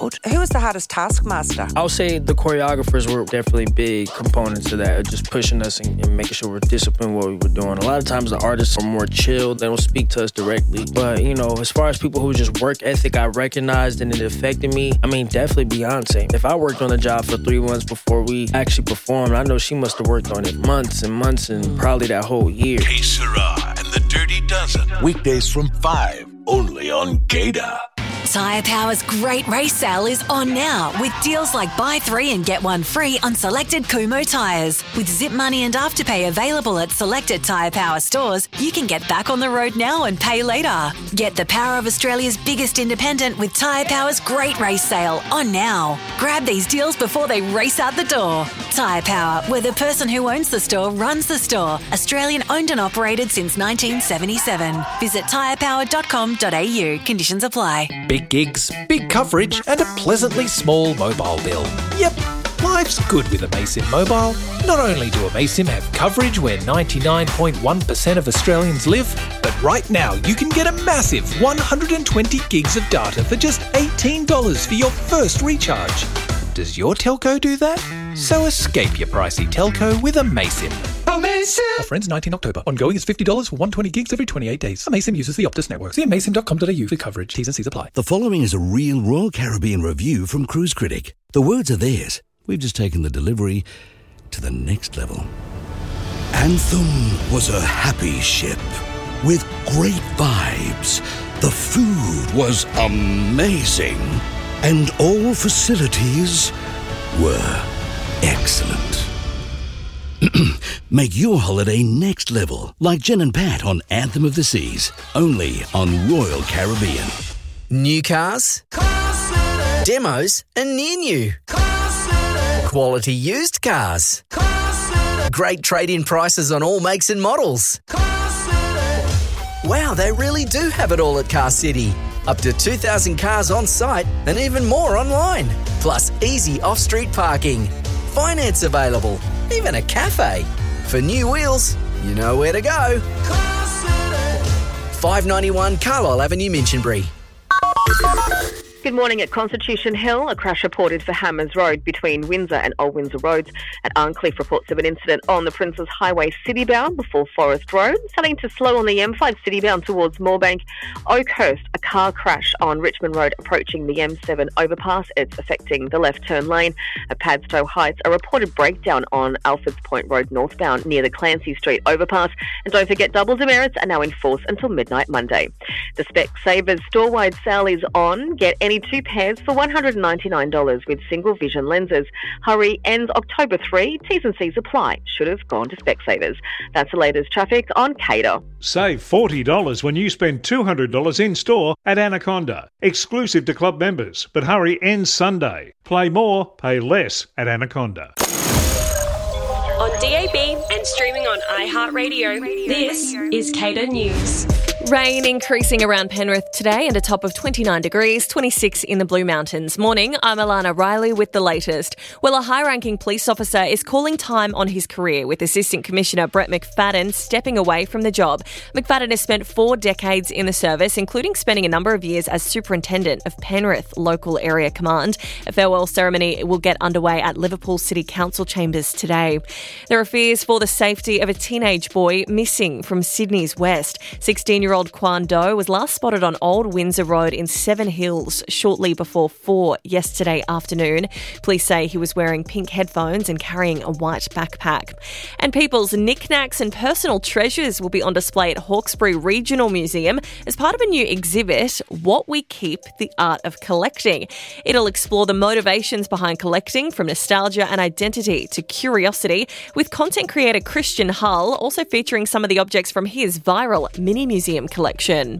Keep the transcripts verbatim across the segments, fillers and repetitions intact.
world. Who was the hardest taskmaster? I would say the choreographers were definitely big components of that, just pushing us and, and making sure we're disciplined what we were doing. A lot of times the artists are more chill. They don't speak to us directly. But, you know, as far as people who just work ethic I recognized and it affected me, I mean, definitely Beyonce. If I worked on a job for three months before we actually performed, I know she must have worked on it months and months and probably that whole year. Que Sera and the Dirty Dozen. Weekdays from five, only on Gator. Tyre Power's Great Race Sale is on now with deals like buy three and get one free on selected Kumho tyres. With Zip Money and Afterpay available at selected Tyre Power stores, you can get back on the road now and pay later. Get the power of Australia's biggest independent with Tyre Power's Great Race Sale on now. Grab these deals before they race out the door. Tyre Power, where the person who owns the store runs the store. Australian owned and operated since nineteen seventy-seven. Visit tyre power dot com dot a u. Conditions apply. Big gigs, big coverage, and a pleasantly small mobile bill. Yep, life's good with Amaysim Mobile. Not only do Amaysim have coverage where ninety-nine point one percent of Australians live, but right now you can get a massive one hundred twenty gigs of data for just eighteen dollars for your first recharge. Does your telco do that? So escape your pricey telco with Amaysim. Amaysim! Offer ends nineteenth October. Ongoing is fifty dollars for one hundred twenty gigs every twenty-eight days. Amaysim uses the Optus network. See amaysim dot com dot a u for coverage. T's and C's apply. The following is a real Royal Caribbean review from Cruise Critic. The words are theirs. We've just taken the delivery to the next level. Anthem was a happy ship with great vibes. The food was amazing. And all facilities were excellent. Make your holiday next level, like Jen and Pat on Anthem of the Seas, only on Royal Caribbean. New cars, demos and near new, quality used cars, great trade-in prices on all makes and models. Wow, they really do have it all at Car City. Up to two thousand cars on site and even more online. Plus easy off-street parking. Finance available. Even a cafe. For new wheels, you know where to go. five ninety-one Carlisle Avenue, Minchinbury. Good morning. At Constitution Hill, a crash reported for Hammers Road between Windsor and Old Windsor Roads. At Arncliffe, reports of an incident on the Princes Highway citybound before Forest Road. Starting to slow on the M five citybound towards Moorebank. Oakhurst, a car crash on Richmond Road approaching the M seven overpass. It's affecting the left turn lane. At Padstow Heights, a reported breakdown on Alfords Point Road northbound near the Clancy Street overpass. And don't forget, double demerits are now in force until midnight Monday. The Specsavers store-wide sale is on. Get any two pairs for one hundred ninety-nine dollars with single vision lenses. Hurry, ends October third. T's and C's apply. Should have gone to Specsavers. That's the latest traffic on Cater. Save forty dollars when you spend two hundred dollars in store at Anaconda. Exclusive to club members. But hurry, ends Sunday. Play more, pay less at Anaconda. On D A B and streaming on iHeartRadio, this is Cater News. Rain increasing around Penrith today and a top of twenty-nine degrees, twenty-six in the Blue Mountains. Morning, I'm Alana Riley with the latest. Well, a high-ranking police officer is calling time on his career, with Assistant Commissioner Brett McFadden stepping away from the job. McFadden has spent four decades in the service, including spending a number of years as Superintendent of Penrith Local Area Command. A farewell ceremony will get underway at Liverpool City Council chambers today. There are fears for the safety of a teenage boy missing from Sydney's west. sixteen-year-old Quan Do was last spotted on Old Windsor Road in Seven Hills shortly before four yesterday afternoon. Police say he was wearing pink headphones and carrying a white backpack. And people's knickknacks and personal treasures will be on display at Hawkesbury Regional Museum as part of a new exhibit, What We Keep, the Art of Collecting. It'll explore the motivations behind collecting, from nostalgia and identity to curiosity, with content creator Christian Hull also featuring some of the objects from his viral mini-museum collection.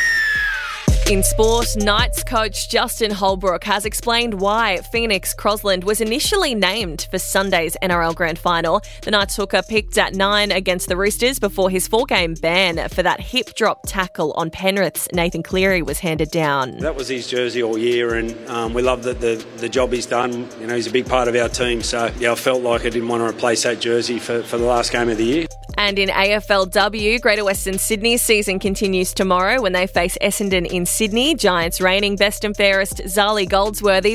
In sport, Knights coach Justin Holbrook has explained why Phoenix Crosland was initially named for Sunday's N R L Grand Final. The Knights hooker picked at nine against the Roosters before his four-game ban for that hip-drop tackle on Penrith's Nathan Cleary was handed down. That was his jersey all year, and um, we love the, the, the job he's done. You know, he's a big part of our team, so yeah, I felt like I didn't want to replace that jersey for, for the last game of the year. And in A F L W, Greater Western Sydney's season continues tomorrow when they face Essendon in Sydney. Giants reigning best and fairest Zali Goldsworthy